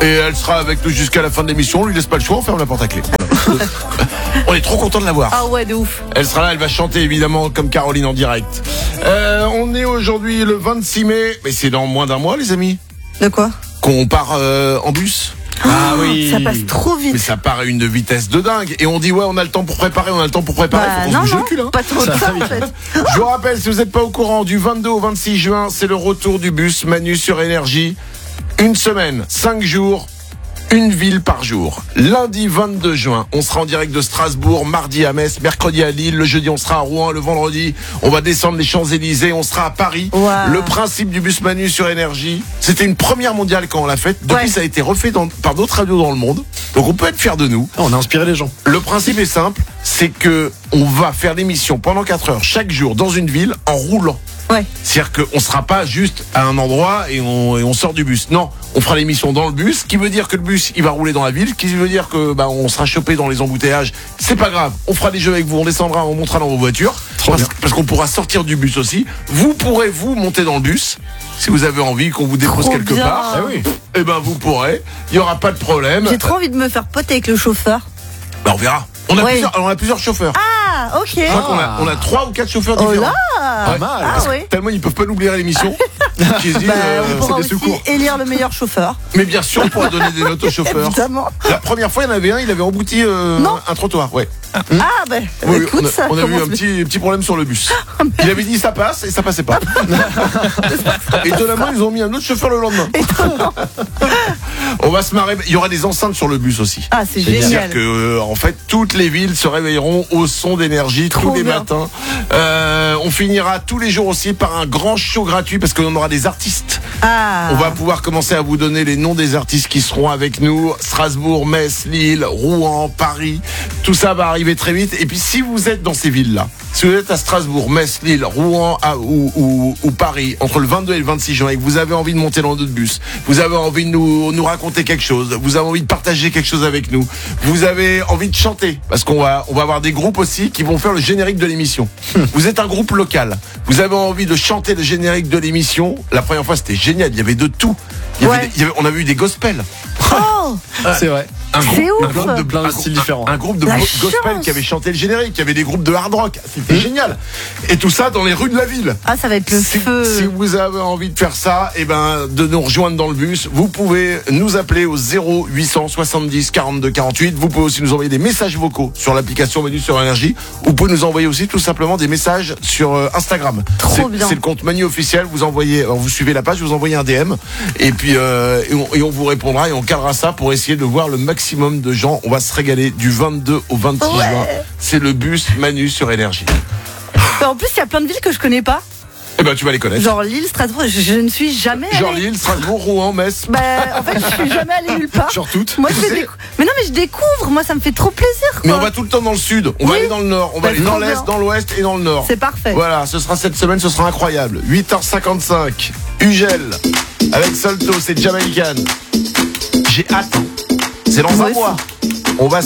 Et elle sera avec nous jusqu'à la fin de l'émission. On lui laisse pas le choix, on ferme la porte à clé. On est trop content de la voir. Ah ouais, de ouf. Elle sera là, elle va chanter évidemment comme Caroline en direct. On est aujourd'hui le 26 mai, mais c'est dans moins d'un mois les amis. De quoi? Qu'on part en bus. Ah oui. Ça passe trop vite. Mais ça part à une vitesse de dingue. Et on dit ouais, on a le temps pour préparer, Bah, faut qu'on se bouge le cul là. Pas trop de temps en fait. Je vous rappelle, si vous n'êtes pas au courant, du 22 au 26 juin, c'est le retour du bus Manu sur Énergie. Une semaine, 5 jours, une ville par jour. Lundi 22 juin, on sera en direct de Strasbourg, mardi à Metz, mercredi à Lille, le jeudi on sera à Rouen, le vendredi on va descendre les Champs-Élysées, on sera à Paris. Wow. Le principe du bus Manu sur Énergie, c'était une première mondiale quand on l'a faite. Depuis, ça a été refait par d'autres radios dans le monde. Donc on peut être fiers de nous. On a inspiré les gens. Le principe est simple, c'est que on va faire l'émission pendant 4 heures chaque jour dans une ville en roulant. Ouais. C'est-à-dire qu'on sera pas juste à un endroit et on sort du bus. Non, on fera l'émission dans le bus, ce qui veut dire que le bus il va rouler dans la ville, ce qui veut dire que on sera chopé dans les embouteillages. C'est pas grave, on fera des jeux avec vous, on descendra, on montera dans vos voitures, parce qu'on pourra sortir du bus aussi. Vous pourrez vous monter dans le bus si vous avez envie qu'on vous dépose Trop quelque bien. part. Eh oui. Et ben vous pourrez, il y aura pas de problème. J'ai trop envie de me faire pote avec le chauffeur. On verra. On a plusieurs chauffeurs. Ah, ok. Je crois qu'on a 3 ou 4 chauffeurs Oh différents. là. Ouais. mal. Ah oui. Tellement ils peuvent pas nous oublier à l'émission qu'ils se disent On pourra c'est des aussi secours. élire le meilleur chauffeur. Mais bien sûr, on pourra donner des notes aux chauffeurs. Évidemment. La première fois, il y en avait un, il avait embouti un trottoir. Ouais. Ah ben, Oui, écoute, ça on a eu commence un petit problème sur le bus. Il avait dit ça passe et ça passait pas. Étonnamment, ils ont mis un autre chauffeur le lendemain. On va se marrer. Il y aura des enceintes sur le bus aussi. Ah, c'est génial. C'est-à-dire que en fait, toutes les villes se réveilleront au son d'énergie tous Trop les bien. matins. On finira tous les jours aussi par un grand show gratuit parce qu'on aura des artistes. Ah. On va pouvoir commencer à vous donner les noms des artistes qui seront avec nous. Strasbourg, Metz, Lille, Rouen, Paris. Tout ça va arriver très vite. Et puis si vous êtes dans ces villes-là, si vous êtes à Strasbourg, Metz, Lille, Rouen ou Paris, entre le 22 et le 26 juin, et que vous avez envie de monter dans notre bus, vous avez envie de nous raconter quelque chose, vous avez envie de partager quelque chose avec nous, vous avez envie de chanter, parce qu'on va avoir des groupes aussi qui vont faire le générique de l'émission. Vous êtes un groupe local, vous avez envie de chanter le générique de l'émission. La première fois, c'était génial, il y avait de tout. On avait eu des gospels. Oh. C'est vrai. C'est ouf. Plein de styles différents. Un groupe de La gospel chance. qui avait chanté le générique, il y avait des groupes de hard rock, c'était génial. Et tout ça dans les rues de la ville. Ah, ça va être le feu. Si vous avez envie de faire ça, de nous rejoindre dans le bus, vous pouvez nous appeler au 0870 42 48. Vous pouvez aussi nous envoyer des messages vocaux sur l'application Manu sur Énergie. Vous pouvez nous envoyer aussi tout simplement des messages sur Instagram. Trop bien. C'est le compte Manu officiel. Vous suivez la page, vous envoyez un DM et puis on vous répondra et on cadrera ça pour essayer de voir le maximum de gens. On va se régaler du 22 au 26 juin. C'est le bus Manu sur Énergie. En plus, il y a plein de villes que je connais pas. Eh ben tu vas les connaître. Genre Lille, Strasbourg, je ne suis jamais allée. Genre Lille, Strasbourg, Rouen, Metz. En fait, je suis jamais allée nulle part. Genre toutes. Moi, mais non, mais je découvre. Moi, ça me fait trop plaisir. Quoi. Mais on va tout le temps dans le sud. On va aller dans le nord. On va aller dans l'est, dans l'ouest et dans le nord. C'est parfait. Voilà, ce sera cette semaine, ce sera incroyable. 8h55. Ugel avec Solto, c'est Jamaican. J'ai hâte. C'est dans un mois. On va